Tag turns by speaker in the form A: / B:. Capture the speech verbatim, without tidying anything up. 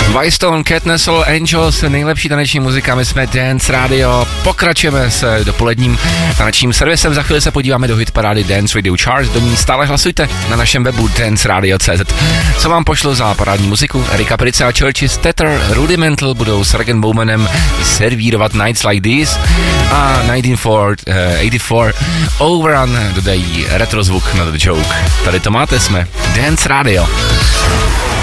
A: Whitestone, Cat Nessel, Angels, nejlepší taneční muzika, my jsme Dance Radio, pokračujeme s dopoledním tanečním servisem, za chvíli se podíváme do hitparády Dance Radio Charts, do ní stále hlasujte na našem webu dance radio tečka cé zet. Co vám pošlo za parádní muziku? Erika Price a Churches, Tether, Rudimental budou s Regan Bowmanem servírovat Nights Like These a devatenáct osmdesát čtyři Overrun dodají retrozvuk na The Joke. Tady to máte, jsme Dance Radio.